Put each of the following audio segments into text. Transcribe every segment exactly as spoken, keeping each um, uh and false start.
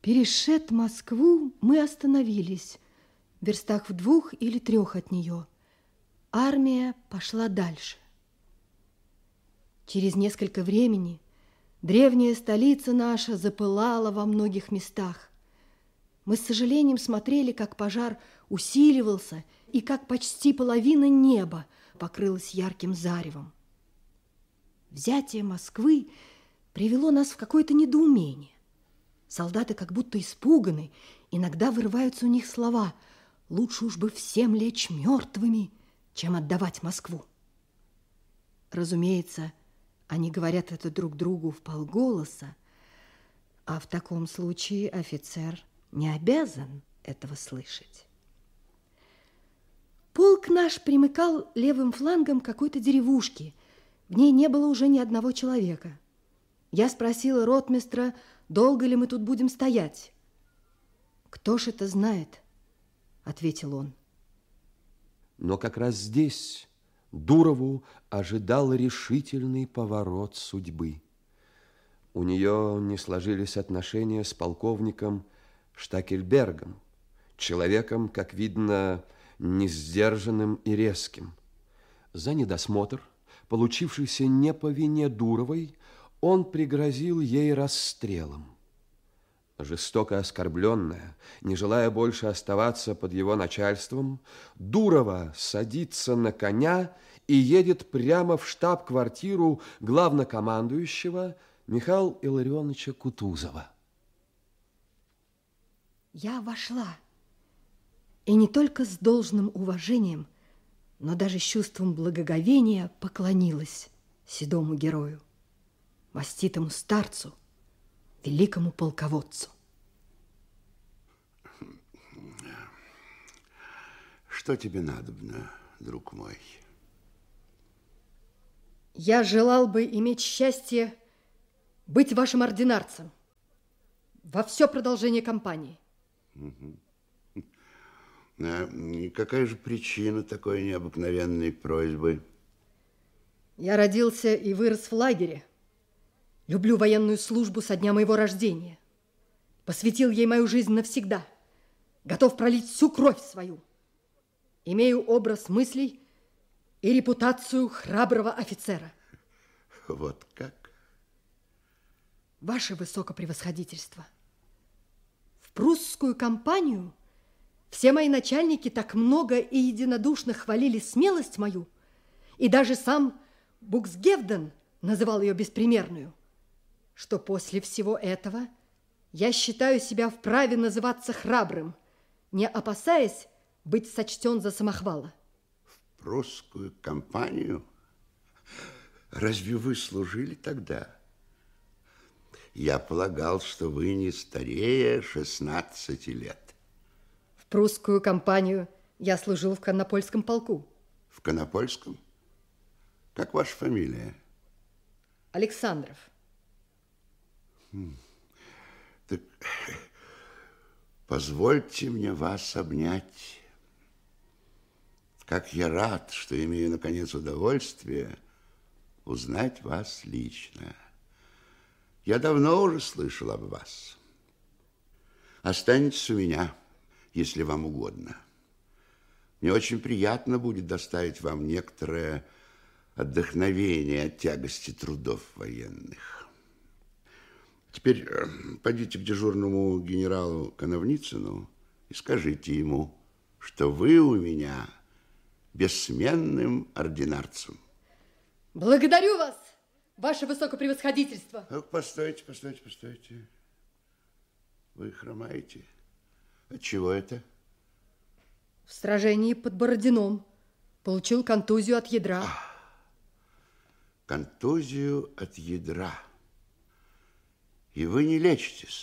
Перешед Москву, мы остановились в верстах в двух или трех от нее. Армия пошла дальше. Через несколько времени древняя столица наша запылала во многих местах. Мы с сожалением смотрели, как пожар усиливался и как почти половина неба покрылась ярким заревом. Взятие Москвы привело нас в какое-то недоумение. Солдаты как будто испуганы, иногда вырываются у них слова: «Лучше уж бы всем лечь мертвыми, чем отдавать Москву». Разумеется, они говорят это друг другу вполголоса, а в таком случае офицер не обязан этого слышать. Полк наш примыкал левым флангом к какой-то деревушке. В ней не было уже ни одного человека. Я спросила ротмистра, долго ли мы тут будем стоять. «Кто ж это знает?» – ответил он. Но как раз здесь Дурову ожидал решительный поворот судьбы. У нее не сложились отношения с полковником Штакельбергом, человеком, как видно, несдержанным и резким. За недосмотр, получившийся не по вине Дуровой, он пригрозил ей расстрелом. Жестоко оскорбленная, не желая больше оставаться под его начальством, Дурова садится на коня и едет прямо в штаб-квартиру главнокомандующего Михаила Илларионовича Кутузова. Я вошла, и не только с должным уважением, но даже с чувством благоговения поклонилась седому герою, маститому старцу, великому полководцу. Что тебе надобно, друг мой? Я желал бы иметь счастье быть вашим ординарцем во все продолжение кампании. Угу. И какая же причина такой необыкновенной просьбы? Я родился и вырос в лагере. Люблю военную службу со дня моего рождения. Посвятил ей мою жизнь навсегда. Готов пролить всю кровь свою. Имею образ мыслей и репутацию храброго офицера. Вот как? Ваше высокопревосходительство, в прусскую кампанию все мои начальники так много и единодушно хвалили смелость мою, и даже сам Буксгевден называл ее беспримерную, что после всего этого я считаю себя вправе называться храбрым, не опасаясь быть сочтен за самохвала. В прусскую кампанию? Разве вы служили тогда? Я полагал, что вы не старее шестнадцати лет. В прусскую кампанию я служил в Коннопольском полку. В Коннопольском? Как ваша фамилия? Александров. Хм. Так позвольте мне вас обнять. Как я рад, что имею, наконец, удовольствие узнать вас лично. Я давно уже слышал об вас. Останетесь у меня, если вам угодно. Мне очень приятно будет доставить вам некоторое отдохновение от тягости трудов военных. Теперь пойдите к дежурному генералу Коновницыну и скажите ему, что вы у меня бессменным ординарцем. Благодарю вас, ваше высокопревосходительство. Постойте, постойте, постойте. Вы хромаете. Отчего это? В сражении под Бородином получил контузию от ядра. А, контузию от ядра. И вы не лечитесь.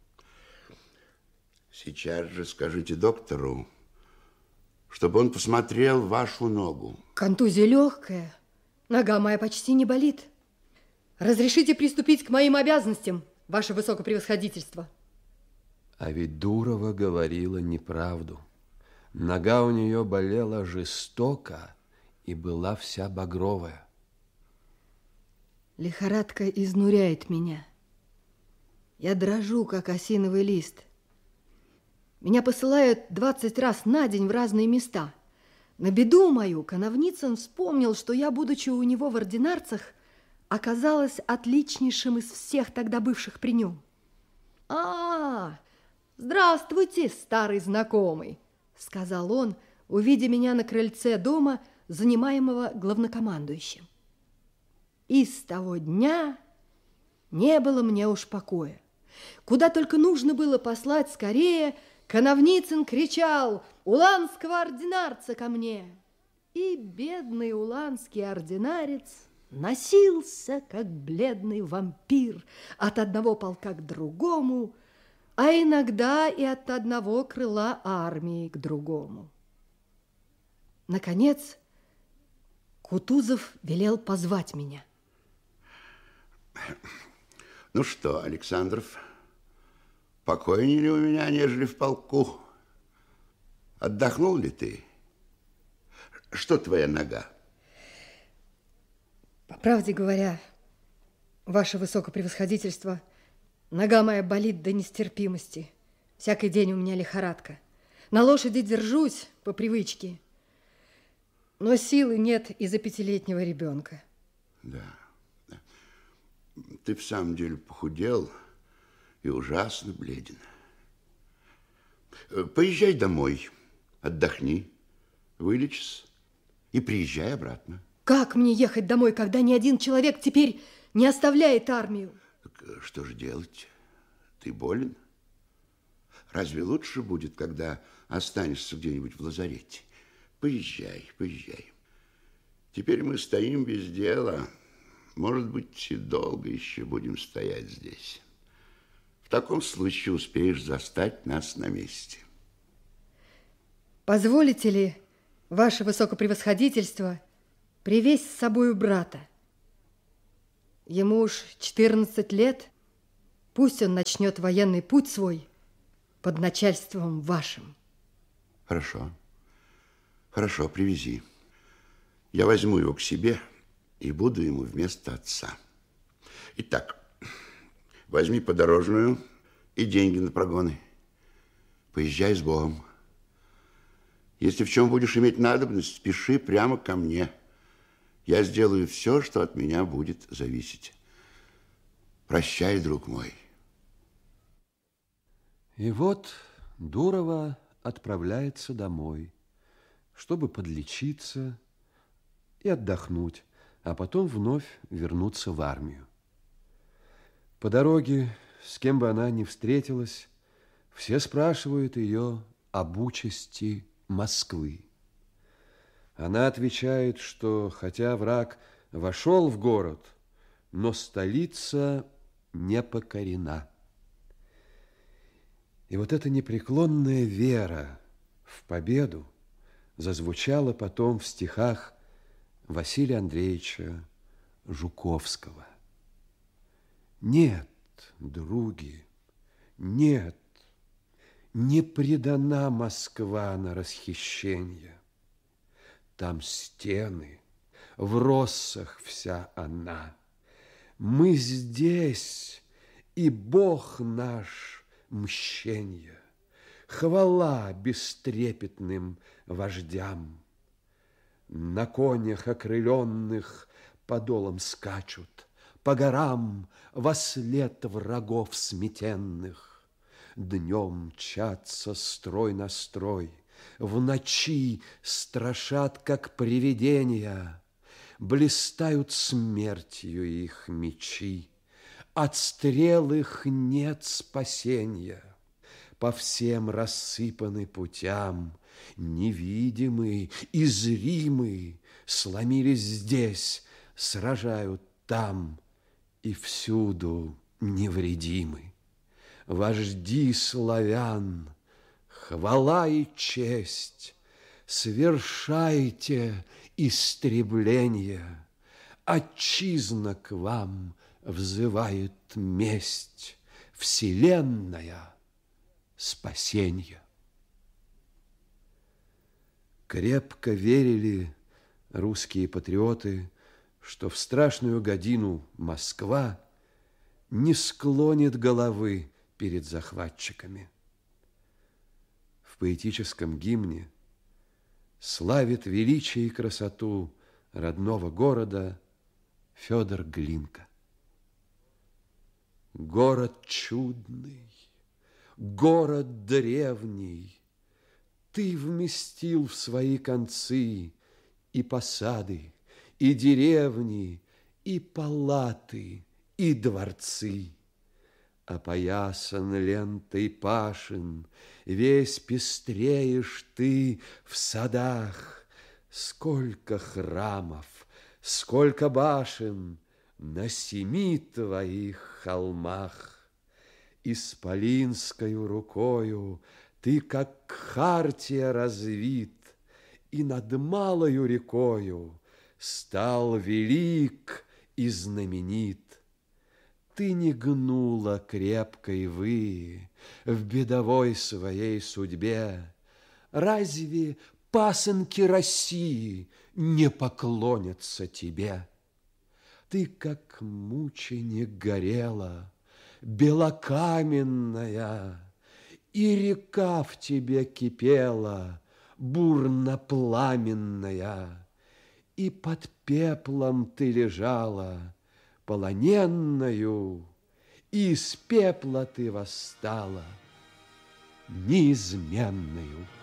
Сейчас же скажите доктору, чтобы он посмотрел вашу ногу. Контузия легкая. Нога моя почти не болит. Разрешите приступить к моим обязанностям, ваше высокопревосходительство. А ведь Дурова говорила неправду. Нога у нее болела жестоко и была вся багровая. Лихорадка изнуряет меня. Я дрожу, как осиновый лист. Меня посылают двадцать раз на день в разные места. На беду мою Коновницын вспомнил, что я, будучи у него в ординарцах, оказалась отличнейшим из всех тогда бывших при нем. «А, здравствуйте, старый знакомый», — сказал он, увидя меня на крыльце дома, занимаемого главнокомандующим. И с того дня не было мне уж покоя. Куда только нужно было послать скорее, Коновницын кричал: «Уланского ординарца ко мне!» И бедный уланский ординарец носился, как бледный вампир, от одного полка к другому, а иногда и от одного крыла армии к другому. Наконец, Кутузов велел позвать меня. Ну что, Александров, покойнее ли у меня, нежели в полку? Отдохнул ли ты? Что твоя нога? По правде говоря, ваше высокопревосходительство, нога моя болит до нестерпимости. Всякий день у меня лихорадка. На лошади держусь по привычке, но силы нет из-за пятилетнего ребенка. Да, да. Ты в самом деле похудел и ужасно бледен. Поезжай домой, отдохни, вылечись и приезжай обратно. Как мне ехать домой, когда ни один человек теперь не оставляет армию? Так что же делать? Ты болен? Разве лучше будет, когда останешься где-нибудь в лазарете? Поезжай, поезжай. Теперь мы стоим без дела. Может быть, и долго еще будем стоять здесь. В таком случае успеешь застать нас на месте. Позволите ли, ваше высокопревосходительство, привезть с собою брата? Ему уж четырнадцать лет, пусть он начнет военный путь свой под начальством вашим. Хорошо, хорошо, привези. Я возьму его к себе и буду ему вместо отца. Итак, возьми подорожную и деньги на прогоны. Поезжай с Богом. Если в чем будешь иметь надобность, спеши прямо ко мне. Я сделаю все, что от меня будет зависеть. Прощай, друг мой. И вот Дурова отправляется домой, чтобы подлечиться и отдохнуть, а потом вновь вернуться в армию. По дороге, с кем бы она ни встретилась, все спрашивают ее об участи Москвы. Она отвечает, что хотя враг вошел в город, но столица не покорена. И вот эта непреклонная вера в победу зазвучала потом в стихах Василия Андреевича Жуковского. Нет, други, нет, не предана Москва на расхищение. Там стены, в россах вся она. Мы здесь, и Бог наш мщенья. Хвала бестрепетным вождям. На конях окрыленных подолом скачут, по горам вослед врагов сметенных. Днем мчатся строй на строй, в ночи страшат, как привидения. Блистают смертью их мечи, от стрел их нет спасения. По всем рассыпаны путям, невидимы и зримы, сломились здесь, сражают там, и всюду невредимы. Вожди славян, хвала и честь, свершайте истребление. Отчизна к вам взывает месть, вселенная спасенье. Крепко верили русские патриоты, что в страшную годину Москва не склонит головы перед захватчиками. В поэтическом гимне славит величие и красоту родного города Федор Глинка. Город чудный, город древний, ты вместил в свои концы и посады, и деревни, и палаты, и дворцы. Опоясан лентой пашин, весь пестреешь ты в садах. Сколько храмов, сколько башен на семи твоих холмах. Исполинскою рукою ты, как хартия, развит, и над малою рекою стал велик и знаменит. Ты не гнула крепкой выи в бедовой своей судьбе. Разве пасынки России не поклонятся тебе? Ты, как мученик, горела, белокаменная, и река в тебе кипела, бурно-пламенная, и под пеплом ты лежала, полоненною, и из пепла ты восстала, неизменную.